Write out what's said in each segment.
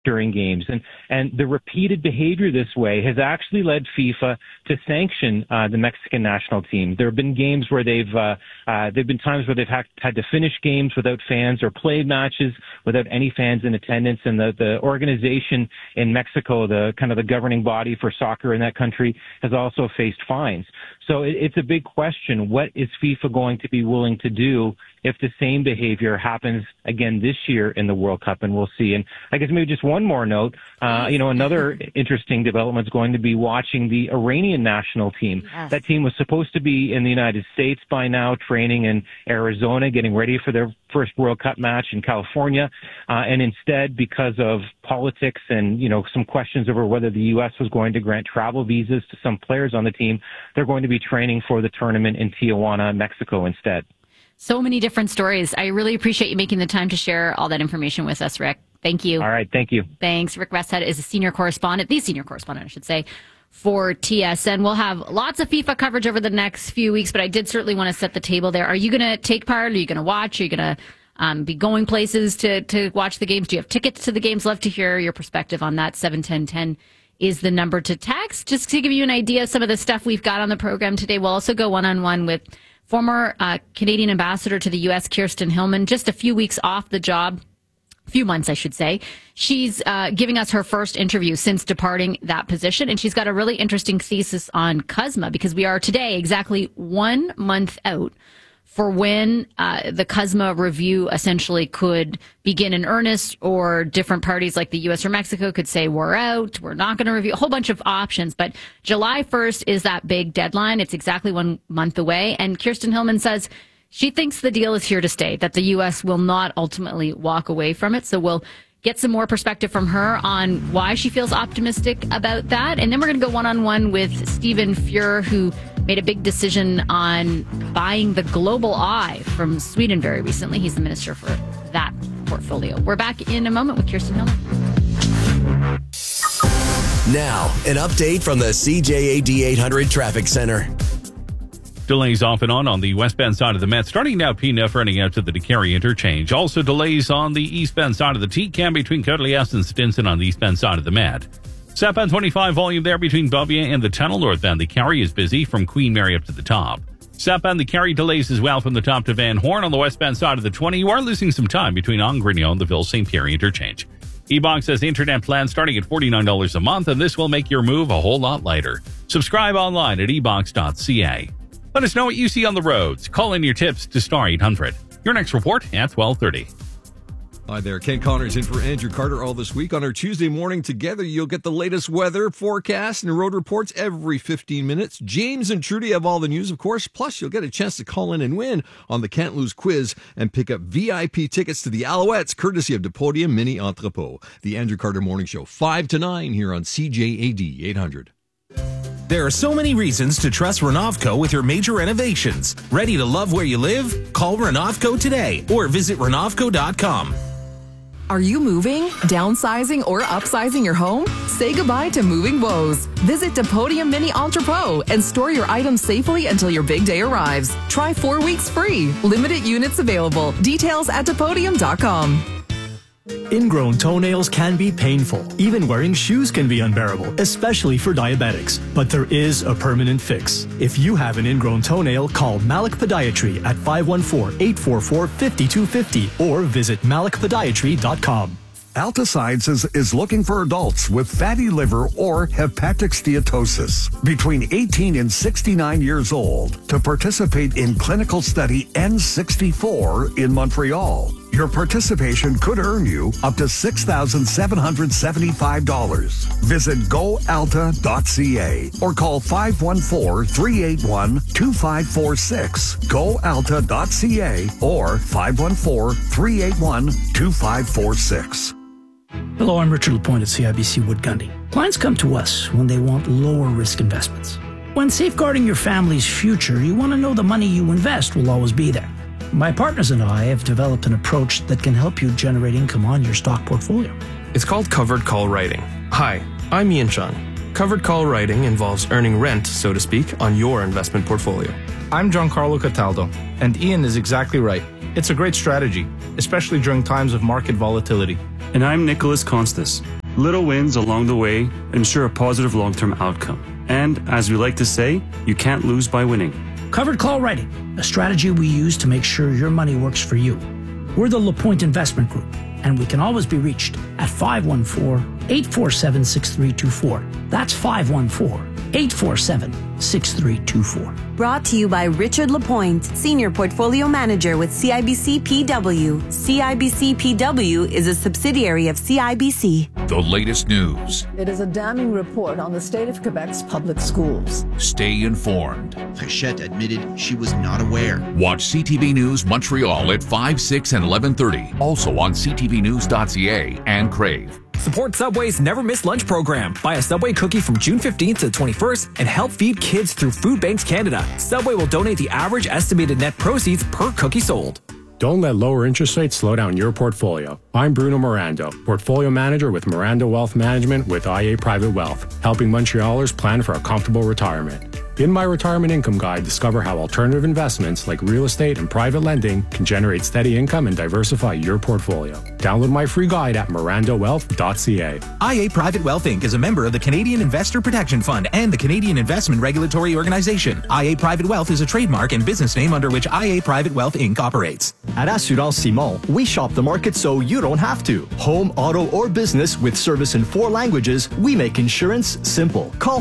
during games. And the repeated behavior this way has actually led FIFA to sanction the Mexican national team. There have been games where there have been times where they've had to finish games without fans or play matches without any fans in attendance. And the organization in Mexico, the kind of the governing body for soccer in that country, has also faced fines. So it's a big question. What is FIFA going to be willing to do if the same behavior happens again this year in the World Cup? And we'll see. And I guess maybe just one more note, another interesting development is going to be watching the Iranian national team. Yes. That team was supposed to be in the United States by now, training in Arizona, getting ready for their first World Cup match in California. And instead, because of politics and, some questions over whether the U.S. was going to grant travel visas to some players on the team, they're going to be training for the tournament in Tijuana, Mexico instead. So many different stories. I really appreciate you making the time to share all that information with us, Rick. Thank you. All right. Thank you. Thanks. Rick Westhead is the senior correspondent, I should say, for TSN. We'll have lots of FIFA coverage over the next few weeks, but I did certainly want to set the table there. Are you going to take part? Are you going to watch? Are you going to be going places to watch the games? Do you have tickets to the games? Love to hear your perspective on that. 71010 is the number to text. Just to give you an idea of some of the stuff we've got on the program today, we'll also go one-on-one with former Canadian ambassador to the U.S., Kirsten Hillman, just a few weeks off the job, few months, I should say. She's giving us her first interview since departing that position, and she's got a really interesting thesis on CUSMA, because we are today exactly 1 month out for when the CUSMA review essentially could begin in earnest, or different parties like the U.S. or Mexico could say, we're out, we're not going to review, a whole bunch of options. But July 1st is that big deadline. It's exactly 1 month away. And Kirsten Hillman says she thinks the deal is here to stay, that the U.S. will not ultimately walk away from it. So we'll get some more perspective from her on why she feels optimistic about that. And then we're going to go one-on-one with Stephen Fuhr, who made a big decision on buying the Global Eye from Sweden very recently. He's the minister for that portfolio. We're back in a moment with Kirsten Hillman. Now, an update from the CJAD 800 Traffic Center. Delays off and on the westbound side of the Met, starting now P-Neuf running out to the DeCarry interchange. Also delays on the eastbound side of the TCAM between Courtlias and Stinson on the eastbound side of the Met. Southbound 25 volume there between Beauvais and the tunnel. Northbound the Carry is busy from Queen Mary up to the top. Southbound the Carry delays as well from the top to Van Horn. On the westbound side of the 20, you are losing some time between Angrignon and the Ville-St. Pierre interchange. eBox has internet plans starting at $49 a month, and this will make your move a whole lot lighter. Subscribe online at ebox.ca. Let us know what you see on the roads. Call in your tips to Star 800. Your next report at 12:30. Hi there, Ken Connors in for Andrew Carter all this week. On our Tuesday morning together, you'll get the latest weather forecast and road reports every 15 minutes. James and Trudy have all the news, of course. Plus, you'll get a chance to call in and win on the Can't Lose quiz and pick up VIP tickets to the Alouettes, courtesy of Depodium Mini Entrepôt. The Andrew Carter Morning Show, 5 to 9 here on CJAD 800. There are so many reasons to trust Renovco with your major renovations. Ready to love where you live? Call Renovco today or visit Renovco.com. Are you moving, downsizing, or upsizing your home? Say goodbye to moving woes. Visit Depodium Mini Entrepôt and store your items safely until your big day arrives. Try 4 weeks free. Limited units available. Details at Depodium.com. Ingrown toenails can be painful. Even wearing shoes can be unbearable, especially for diabetics. But there is a permanent fix. If you have an ingrown toenail, call Malik Podiatry at 514-844-5250 or visit malikpodiatry.com. Alta Sciences is looking for adults with fatty liver or hepatic steatosis between 18 and 69 years old to participate in clinical study N64 in Montreal. Your participation could earn you up to $6,775. Visit goalta.ca or call 514-381-2546. goalta.ca or 514-381-2546. Hello, I'm Richard Lapointe at CIBC Wood Gundy. Clients come to us when they want lower risk investments. When safeguarding your family's future, you want to know the money you invest will always be there. My partners and I have developed an approach that can help you generate income on your stock portfolio. It's called covered call writing. Hi, I'm Ian Chun. Covered call writing involves earning rent, so to speak, on your investment portfolio. I'm Giancarlo Cataldo, and Ian is exactly right. It's a great strategy, especially during times of market volatility. And I'm Nicholas Constas. Little wins along the way ensure a positive long-term outcome. And as we like to say, you can't lose by winning. Covered call writing, a strategy we use to make sure your money works for you. We're the LaPointe Investment Group, and we can always be reached at 514-847-6324. That's 514-847-6324. Brought to you by Richard Lapointe, Senior Portfolio Manager with CIBC PW. CIBC PW is a subsidiary of CIBC. The latest news. It is a damning report on the state of Quebec's public schools. Stay informed. Hachette admitted she was not aware. Watch CTV News Montreal at 5, 6, and 11:30. Also on ctvnews.ca and Crave. Support Subway's Never Miss Lunch program. Buy a Subway cookie from June 15th to the 21st and help feed kids through Food Banks Canada. Subway will donate the average estimated net proceeds per cookie sold. Don't let lower interest rates slow down your portfolio. I'm Bruno Miranda, Portfolio Manager with Miranda Wealth Management with IA Private Wealth, helping Montrealers plan for a comfortable retirement. In my Retirement Income Guide, discover how alternative investments like real estate and private lending can generate steady income and diversify your portfolio. Download my free guide at mirandawealth.ca. IA Private Wealth Inc. is a member of the Canadian Investor Protection Fund and the Canadian Investment Regulatory Organization. IA Private Wealth is a trademark and business name under which IA Private Wealth Inc. operates. At Assurance Simon, we shop the market so you don't have to. Home, auto, or business with service in 4 languages, we make insurance simple. Call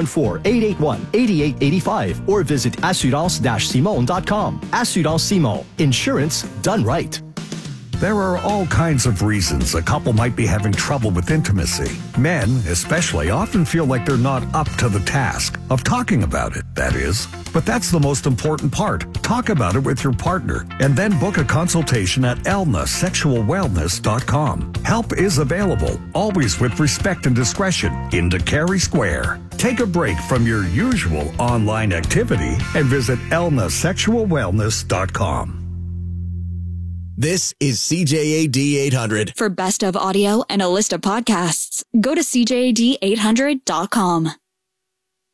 514-881-8885 or visit assurance-simon.com. Assurance Simon. Insurance done right. There are all kinds of reasons a couple might be having trouble with intimacy. Men, especially, often feel like they're not up to the task of talking about it, that is. But that's the most important part. Talk about it with your partner and then book a consultation at elnasexualwellness.com. Help is available, always with respect and discretion, in Carey Square. Take a break from your usual online activity and visit elnasexualwellness.com. This is CJAD 800. For best of audio and a list of podcasts, go to CJAD800.com.